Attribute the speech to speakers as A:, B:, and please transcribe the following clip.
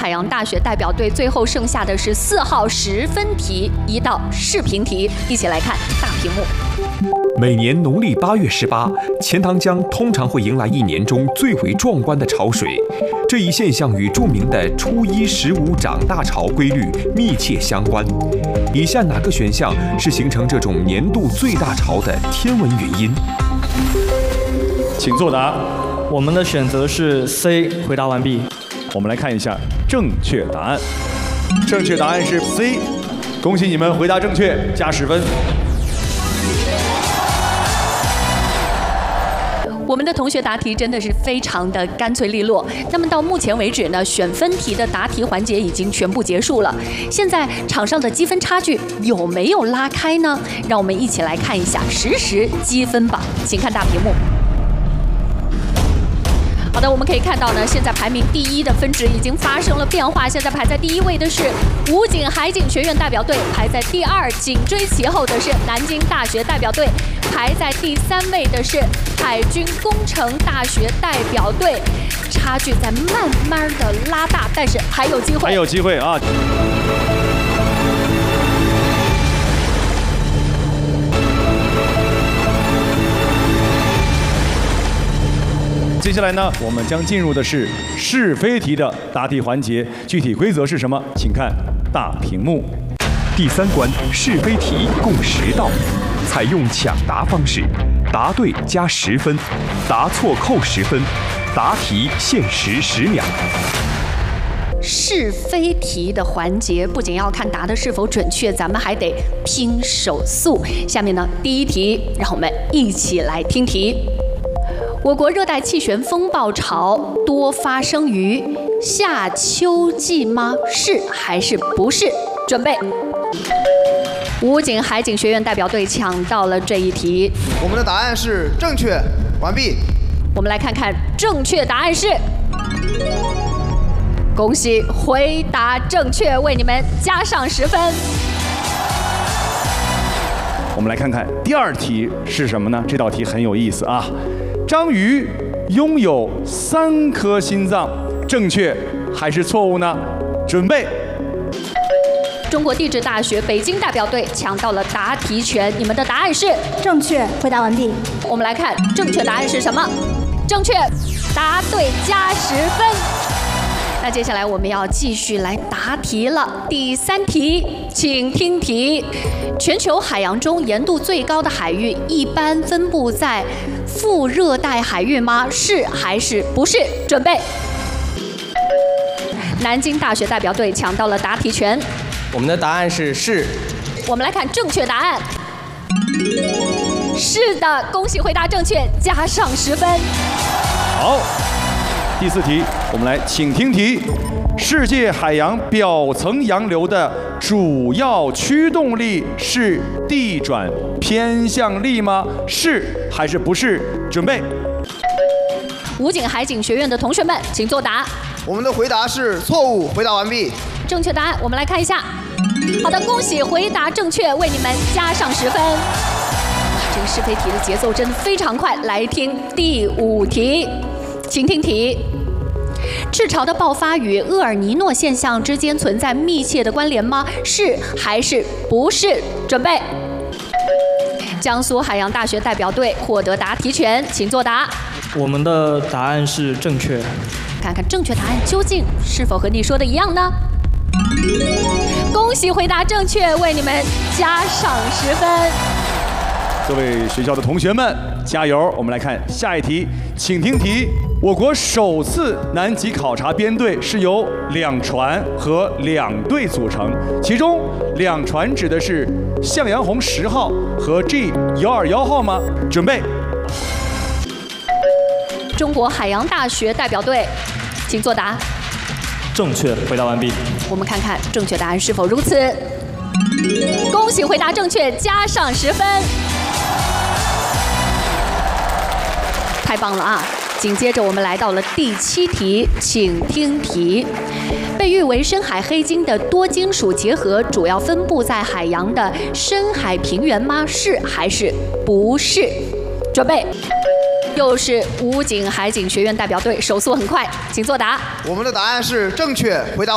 A: 海洋大学代表队最后剩下的是4号10分题，1道视频题，一起来看大屏幕。
B: 每年农历8月18，钱塘江通常会迎来一年中最为壮观的潮水。这一现象与著名的初一十五涨大潮规律密切相关。以下哪个选项是形成这种年度最大潮的天文原因？
C: 请作答。
D: 我们的选择是 C， 回答完毕。
C: 我们来看一下正确答案。正确答案是 C， 恭喜你们回答正确，加10分。
A: 我们的同学答题真的是非常的干脆利落。那么到目前为止呢，选分题的答题环节已经全部结束了。现在场上的积分差距有没有拉开呢？让我们一起来看一下实时积分榜，请看大屏幕。好的，我们可以看到呢，现在排名第1的分值已经发生了变化。现在排在第1位的是武警海警学院代表队，排在第2，紧追其后的是南京大学代表队，排在第3位的是海军工程大学代表队。差距在慢慢的拉大，但是还有机会，
C: 还有机会啊！接下来呢，我们将进入的是是非题的答题环节，具体规则是什么？请看大屏幕。
B: 第3关是非题共10道，采用抢答方式，答对加10分，答错扣10分，答题限时10秒。
A: 是非题的环节不仅要看答的是否准确，咱们还得拼手速。下面呢，第1题，让我们一起来听题。我国热带气旋风暴潮多发生于夏秋季吗？是还是不是？准备。武警海警学院代表队抢到了这一题。
E: 我们的答案是正确，完毕。
A: 我们来看看正确答案是。恭喜回答正确，为你们加上10分。
C: 我们来看看第2题是什么呢？这道题很有意思啊。章鱼拥有3颗心脏，正确还是错误呢？准备。
A: 中国地质大学北京代表队抢到了答题权，你们的答案是
F: 正确，回答完毕。
A: 我们来看正确答案是什么？正确，答对加10分。那接下来我们要继续来答题了。第3题，请听题。全球海洋中盐度最高的海域一般分布在副热带海域吗？是还是不是？准备。南京大学代表队抢到了答题权。
G: 我们的答案是是。
A: 我们来看正确答案。是的，恭喜回答正确，加上10分。
C: 好。第4题，我们来请听题。世界海洋表层洋流的主要驱动力是地转偏向力吗？是还是不是？准备。
A: 武警海警学院的同学们，请作答。
E: 我们的回答是错误，回答完毕。
A: 正确答案，我们来看一下。好的，恭喜回答正确，为你们加上10分。哇，这个是非题的节奏真的非常快。来听第5题。请听题：赤潮的爆发与厄尔尼诺现象之间存在密切的关联吗？是还是不是？准备。江苏海洋大学代表队获得答题权，请作答。
D: 我们的答案是正确。
A: 看看正确答案究竟是否和你说的一样呢？恭喜回答正确，为你们加上10分。
C: 各位学校的同学们，加油！我们来看下一题，请听题。我国首次南极考察编队是由2船和2队组成，其中2船指的是向阳红10号和 G121号吗？准备。
A: 中国海洋大学代表队，请作答。
D: 正确，回答完毕。
A: 我们看看正确答案是否如此。恭喜回答正确，加上10分。太棒了啊！紧接着我们来到了第7题，请听题。被誉为深海黑金的多金属结合主要分布在海洋的深海平原吗？是还是不是？准备。又是武警海警学院代表队，手速很快，请作答。
E: 我们的答案是正确，回答。